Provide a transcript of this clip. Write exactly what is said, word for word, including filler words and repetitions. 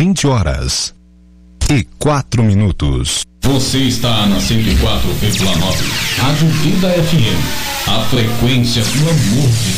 vinte horas e quatro minutos. Você está na cento e quatro vírgula nove, Rádio Vida F M. A frequência do amor de